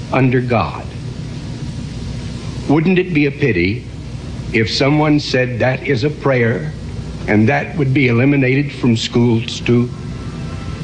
under God. Wouldn't it be a pity if someone said that is a prayer and that would be eliminated from schools too?